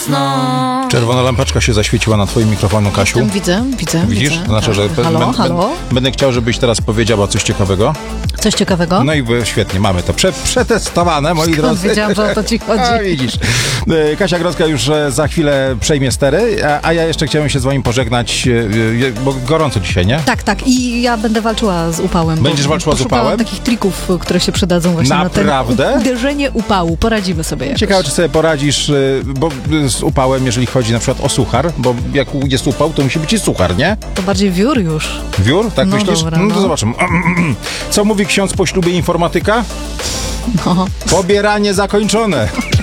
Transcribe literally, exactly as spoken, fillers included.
jasno. Czerwona lampeczka się zaświeciła na twoim mikrofonu, Kasiu. Jestem, widzę, widzę. Widzisz? Widzę. To znaczy, że Tak. Halo, ben- ben- halo? będę chciał, żebyś teraz powiedziała coś ciekawego. Coś ciekawego? No i wy- świetnie, mamy to Prze- przetestowane, moi Skąd drodzy. wiedziałam, że o to ci chodzi? A, widzisz. E, Kasia Grodzka już e, za chwilę przejmie stery, a, a ja jeszcze chciałem się z wami pożegnać, e, e, bo gorąco dzisiaj, nie? Tak, tak. I ja będę walczyła z upałem. Będziesz bo walczyła z poszukałam upałem? takich trików, które się przydadzą właśnie Naprawdę? na ten uderzenie upału. Poradzimy sobie jakoś. Ciekawe, czy sobie poradzisz, y, bo y, z upałem, jeżeli chodzi na przykład o suchar, bo jak jest upał, to musi być i suchar, nie? To bardziej wiór już. Wiór? Tak No myślisz? dobra, no to no. zobaczymy. Co mówi ksiądz po ślubie informatyka? No. Pobieranie zakończone.